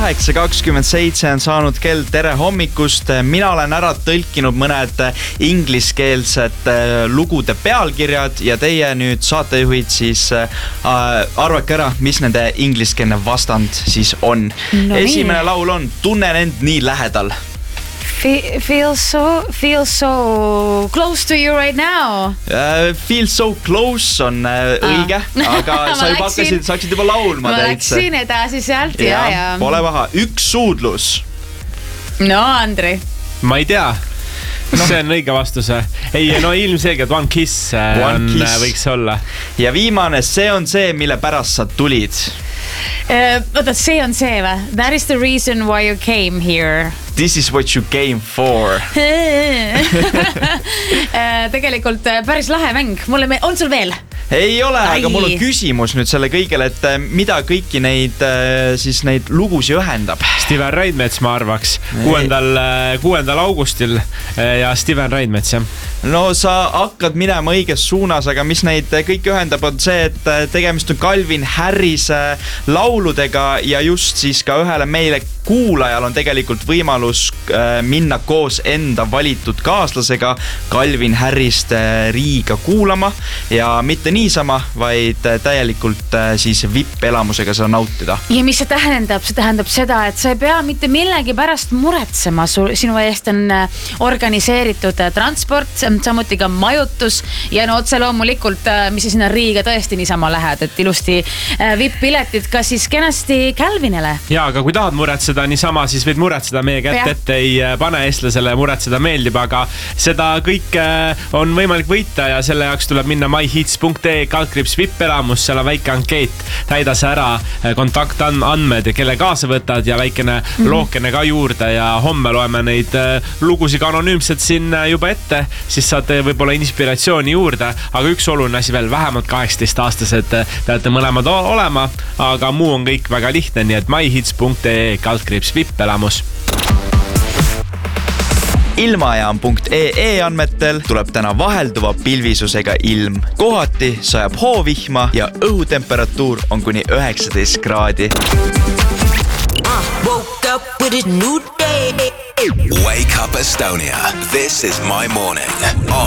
8:27 on saanud kell, tere hommikust. Mina olen ära tõlkinud mõned ingliskeelsed lugude pealkirjad ja teie nüüd saatejuhid siis arvake ära, mis nende ingliskeelne vastand siis on. Esimene laul on Tunnen end nii lähedal. Feel so close to you right now. Feel so close on õige, aga sa juba hakkasid juba laulma. Ma läksin edasi sealt ja. Pole paha, üks suudlus. No, Andri. Ma ei tea. See on õige vastus. Ei, no ilmselgelt One Kiss võiks olla. Ja viimane, see on see, mille pärast sa tulid. Oota, see on see või? That is the reason why you came here. This is what you came for. Tegelikult päris lahe mäng. On sul veel? Ei ole, aga mul on küsimus nüüd selle kõigele, et mida kõiki neid lugusi ühendab. Steven Raidmets, ma arvaks. 6. augustil ja Steven Raidmets, jah. No sa hakkad minema õiges suunas, aga mis neid kõik ühendab on see, et tegemist on Calvin Harris lauludega ja just siis ka ühele meile kuulajal on tegelikult võimalus minna koos enda valitud kaaslasega Calvin Harrist Riiga kuulama ja mitte niisama, vaid täielikult siis VIP-elamusega seda nautida. Ja mis see tähendab? See tähendab seda, et sa ei pea mitte millegi pärast muretsema. Sinu eest on organiseeritud transport, samuti ka majutus ja no otse loomulikult, mis sa sinna Riiga tõesti niisama lähed, et ilusti VIP-piletid ka siis kenasti Calvinile. Ja, aga kui tahad muretseda niisama, siis võid muretseda meie kätt, et ei pane eestlasele muretseda meeldib, aga seda kõike on võimalik võita ja selle jaoks tuleb minna myhits.ee/VIP-elamus, seal on väike ankeet, täida see ära kontaktandmed ja kelle kaasa võtad ja väikene lookene ka juurde ja homme loeme neid lugusid anonüümselt siin juba ette, siis saate võib-olla inspiratsiooni juurde, aga üks oluline asi veel, vähemalt 18-aastased peate mõlemad olema, aga muu on kõik väga lihtne, nii et myhits.ee/VIP-elamus. Ilmajaam.ee andmetel tuleb täna vahelduva pilvisusega ilm. Kohati sajab hoovihma ja õhutemperatuur on kuni 19 kraadi. Woke up with a new day. Wake up Estonia. This is my morning.